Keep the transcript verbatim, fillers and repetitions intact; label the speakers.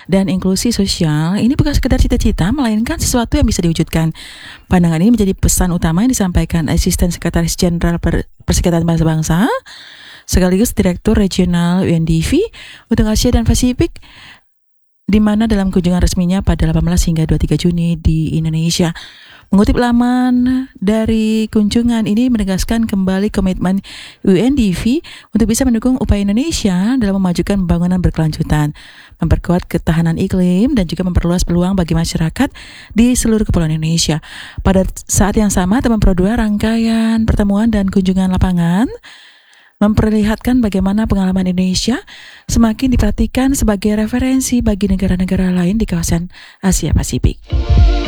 Speaker 1: dan inklusi sosial ini bukan sekedar cita-cita, melainkan sesuatu yang bisa diwujudkan. Pandangan ini menjadi pesan utama yang disampaikan Asisten Sekretaris Jenderal per- Perserikatan Bangsa-Bangsa, sekaligus Direktur Regional U N D P untuk Asia dan Pasifik, di mana dalam kunjungan resminya pada delapan belas hingga dua puluh tiga Juni di Indonesia. Mengutip laman dari kunjungan ini menegaskan kembali komitmen U N D P untuk bisa mendukung upaya Indonesia dalam memajukan pembangunan berkelanjutan, memperkuat ketahanan iklim, dan juga memperluas peluang bagi masyarakat di seluruh kepulauan Indonesia. Pada saat yang sama, teman Pro dua rangkaian pertemuan dan kunjungan lapangan memperlihatkan bagaimana pengalaman Indonesia semakin diperhatikan sebagai referensi bagi negara-negara lain di kawasan Asia Pasifik.